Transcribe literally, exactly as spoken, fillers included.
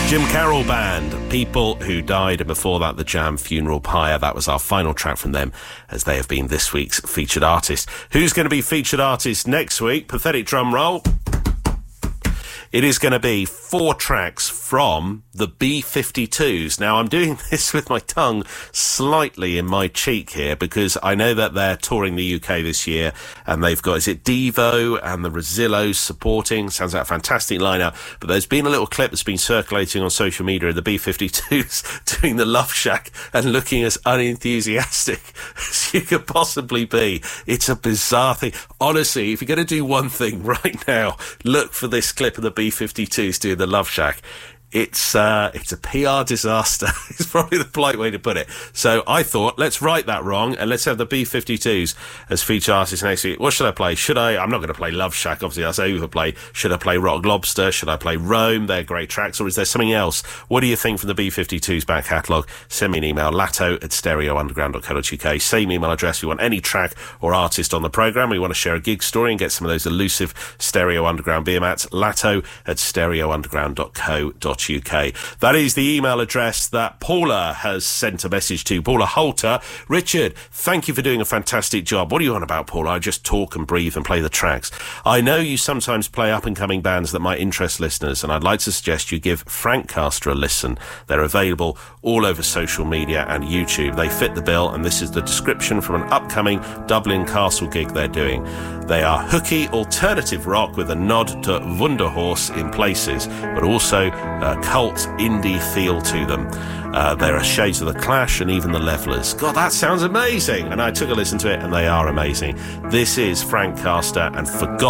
Jim Carroll Band, People Who Died, and before that, the Jam Funeral Pyre. That was our final track from them, as they have been this week's featured artist. Who's going to be featured artist next week? Pathetic drum roll. It is going to be four tracks from the B fifty-twos. Now, I'm doing this with my tongue slightly in my cheek here because I know that they're touring the U K this year and they've got, is it Devo and the Rosillos supporting? Sounds like a fantastic lineup. But there's been a little clip that's been circulating on social media of the B fifty-twos doing the Love Shack and looking as unenthusiastic as you could possibly be. It's a bizarre thing. Honestly, if you're going to do one thing right now, look for this clip of the B fifty-twos doing the Love Shack. It's uh, it's a P R disaster. It's probably the polite way to put it. So I thought, let's right that wrong and let's have the B fifty-twos as feature artists next week. What should I play? Should I? I'm not going to play Love Shack. Obviously, that's overplay. Should I play Rock Lobster? Should I play Rome? They're great tracks. Or is there something else? What do you think from the B fifty-twos back catalogue? Send me an email, latto at stereo underground dot co dot uk. Same email address if you want any track or artist on the programme. We want to share a gig story and get some of those elusive Stereo Underground beer mats. Latto at stereo underground dot co dot uk. U K. That is the email address that Paula has sent a message to. Paula Holter. Richard, thank you for doing a fantastic job. What are you on about, Paula? I just talk and breathe and play the tracks. I know you sometimes play up-and-coming bands that might interest listeners, and I'd like to suggest you give Frankcaster a listen. They're available all over social media and YouTube. They fit the bill, and this is the description from an upcoming Dublin Castle gig they're doing. They are hooky alternative rock with a nod to Wunderhorse in places, but also a cult indie feel to them. Uh, there are shades of the Clash and even the Levellers. God, that sounds amazing! And I took a listen to it, and they are amazing. This is Frankcaster and Forgotten